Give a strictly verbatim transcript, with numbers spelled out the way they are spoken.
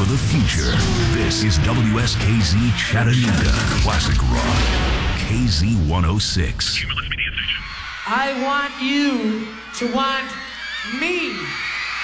for the future. This is W S K Z Chattanooga Classic Rock, K Z one oh six. I want you to want me.